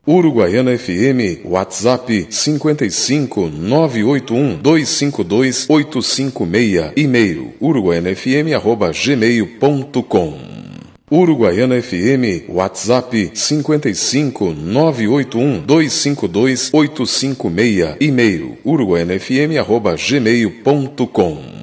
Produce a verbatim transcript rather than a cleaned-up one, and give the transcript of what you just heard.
Uruguaiana F M, WhatsApp cinquenta e cinco, nove oito um, dois cinco dois, oito cinco seis, e-mail uruguaianafm arroba gmail ponto com. Uruguaiana F M, WhatsApp cinquenta e cinco, nove oito um, dois cinco dois, oito cinco seis, e-mail uruguaianafm arroba gmail ponto com.